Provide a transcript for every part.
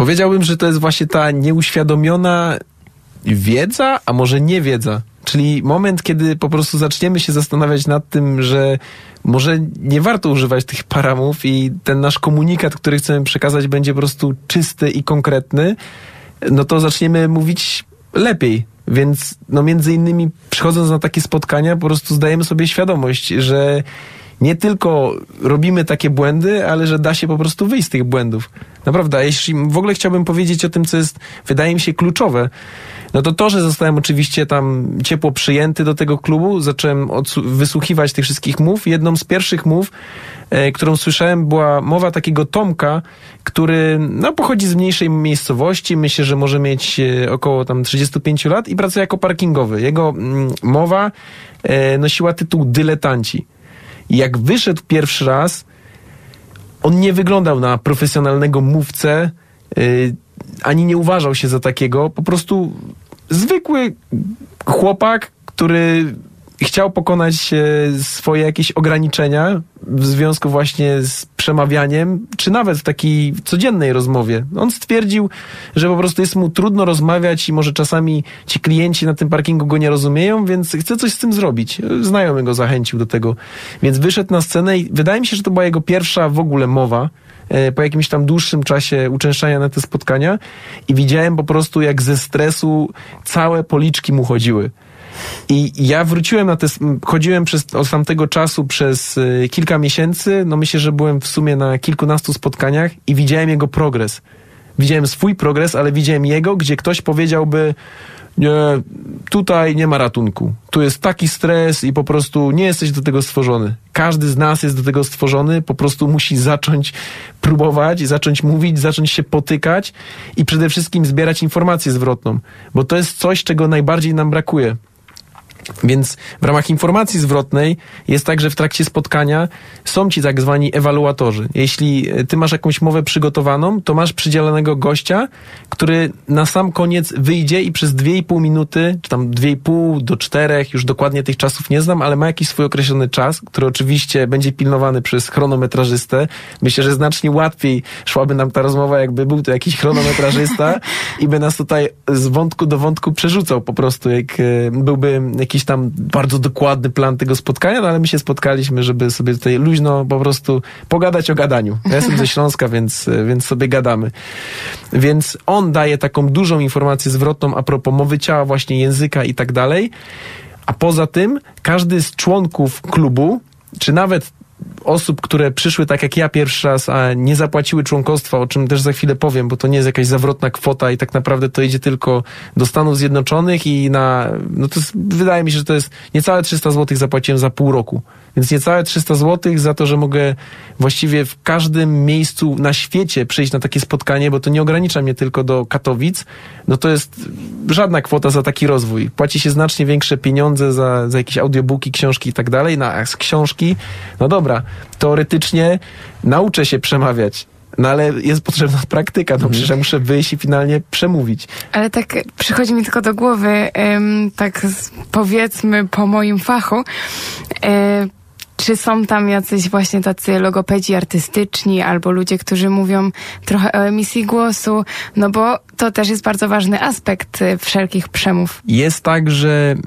Powiedziałbym, że to jest właśnie ta nieuświadomiona wiedza, a może niewiedza. Czyli moment, kiedy po prostu zaczniemy się zastanawiać nad tym, że może nie warto używać tych paramów i ten nasz komunikat, który chcemy przekazać, będzie po prostu czysty i konkretny, no to zaczniemy mówić lepiej. Więc no między innymi przychodząc na takie spotkania po prostu zdajemy sobie świadomość, że nie tylko robimy takie błędy, ale że da się po prostu wyjść z tych błędów. Naprawdę, a jeśli w ogóle chciałbym powiedzieć o tym, co jest, wydaje mi się, kluczowe, no to, że zostałem oczywiście tam ciepło przyjęty do tego klubu, zacząłem wysłuchiwać tych wszystkich mów. Jedną z pierwszych mów, którą słyszałem, była mowa takiego Tomka, który no, pochodzi z mniejszej miejscowości, myślę, że może mieć około tam 35 lat i pracuje jako parkingowy. Jego mowa nosiła tytuł Dyletanci. I jak wyszedł pierwszy raz, on nie wyglądał na profesjonalnego mówcę, ani nie uważał się za takiego. Po prostu zwykły chłopak, który chciał pokonać swoje jakieś ograniczenia w związku właśnie z przemawianiem, czy nawet w takiej codziennej rozmowie. On stwierdził, że po prostu jest mu trudno rozmawiać i może czasami ci klienci na tym parkingu go nie rozumieją, więc chce coś z tym zrobić. Znajomy go zachęcił do tego. Więc wyszedł na scenę i wydaje mi się, że to była jego pierwsza w ogóle mowa po jakimś tam dłuższym czasie uczęszczania na te spotkania i widziałem po prostu, jak ze stresu całe policzki mu chodziły. I ja wróciłem chodziłem od tamtego czasu przez kilka miesięcy, no myślę, że byłem w sumie na kilkunastu spotkaniach i widziałem jego progres. Widziałem swój progres, ale widziałem jego, gdzie ktoś powiedziałby, nie, tutaj nie ma ratunku. Tu jest taki stres i po prostu nie jesteś do tego stworzony. Każdy z nas jest do tego stworzony, po prostu musi zacząć próbować, zacząć mówić, zacząć się potykać i przede wszystkim zbierać informację zwrotną, bo to jest coś, czego najbardziej nam brakuje. Więc w ramach informacji zwrotnej jest tak, że w trakcie spotkania są ci tak zwani ewaluatorzy. Jeśli ty masz jakąś mowę przygotowaną, to masz przydzielonego gościa, który na sam koniec wyjdzie i przez 2,5 minuty, czy tam 2,5 do 4, już dokładnie tych czasów nie znam, ale ma jakiś swój określony czas, który oczywiście będzie pilnowany przez chronometrażystę. Myślę, że znacznie łatwiej szłaby nam ta rozmowa, jakby był to jakiś chronometrażysta i by nas tutaj z wątku do wątku przerzucał po prostu, jak byłby jakiś tam bardzo dokładny plan tego spotkania, no ale my się spotkaliśmy, żeby sobie tutaj luźno po prostu pogadać o gadaniu. Ja jestem ze Śląska, więc sobie gadamy. Więc on daje taką dużą informację zwrotną a propos mowy ciała, właśnie języka i tak dalej. A poza tym każdy z członków klubu, czy nawet osób, które przyszły tak jak ja pierwszy raz, a nie zapłaciły członkostwa, o czym też za chwilę powiem, bo to nie jest jakaś zawrotna kwota i tak naprawdę to idzie tylko do Stanów Zjednoczonych i no to jest, wydaje mi się, że to jest niecałe 300 zł zapłaciłem za pół roku. Więc niecałe 300 zł za to, że mogę właściwie w każdym miejscu na świecie przyjść na takie spotkanie, bo to nie ogranicza mnie tylko do Katowic, no to jest żadna kwota za taki rozwój. Płaci się znacznie większe pieniądze za jakieś audiobooki, książki i tak dalej, a z książki, no dobra, teoretycznie nauczę się przemawiać, no ale jest potrzebna praktyka, no przecież ja muszę wyjść i finalnie przemówić. Ale tak przychodzi mi tylko do głowy, powiedzmy po moim fachu, czy są tam jacyś właśnie tacy logopedzi artystyczni albo ludzie, którzy mówią trochę o emisji głosu, no bo to też jest bardzo ważny aspekt wszelkich przemów. Jest tak, że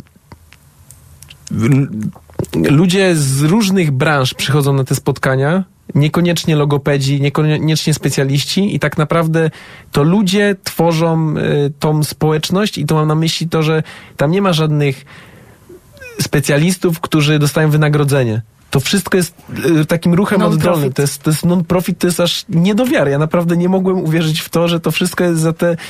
ludzie z różnych branż przychodzą na te spotkania, niekoniecznie logopedzi, niekoniecznie specjaliści i tak naprawdę to ludzie tworzą tą społeczność i to mam na myśli to, że tam nie ma żadnych specjalistów, którzy dostają wynagrodzenie. To wszystko jest takim ruchem oddolnym. To jest non-profit, to jest aż nie do wiary. Ja naprawdę nie mogłem uwierzyć w to, że to wszystko jest za te...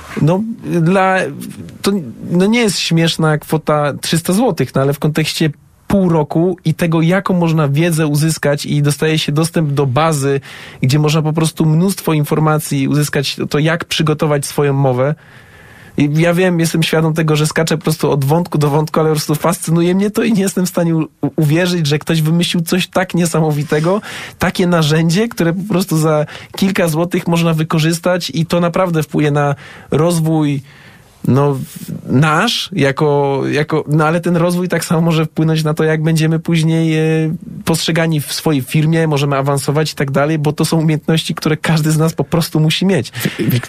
To nie jest śmieszna kwota 300 zł, no ale w kontekście pół roku i tego, jaką można wiedzę uzyskać i dostaje się dostęp do bazy, gdzie można po prostu mnóstwo informacji uzyskać, to jak przygotować swoją mowę. I ja wiem, jestem świadom tego, że skaczę po prostu od wątku do wątku, ale po prostu fascynuje mnie to i nie jestem w stanie uwierzyć, że ktoś wymyślił coś tak niesamowitego, takie narzędzie, które po prostu za kilka złotych można wykorzystać i to naprawdę wpłynie na rozwój nasz, no ale ten rozwój tak samo może wpłynąć na to, jak będziemy później postrzegani w swojej firmie, możemy awansować i tak dalej, bo to są umiejętności, które każdy z nas po prostu musi mieć.